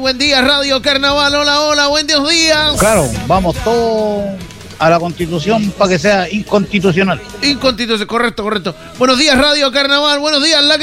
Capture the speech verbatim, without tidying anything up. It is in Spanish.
buen día, Radio Carnaval. Hola, hola, buenos días. Claro, vamos todos a la Constitución para que sea inconstitucional. Inconstitucional, correcto, correcto. Buenos días, Radio Carnaval. Buenos días, la